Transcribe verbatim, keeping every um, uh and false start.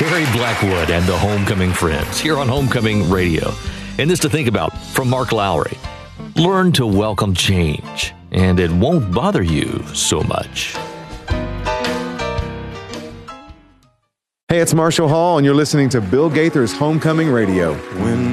Terry Blackwood and the Homecoming Friends here on Homecoming Radio. And this to think about from Mark Lowry. Learn to welcome change, and it won't bother you so much. Hey, it's Marshall Hall, and you're listening to Bill Gaither's Homecoming Radio. When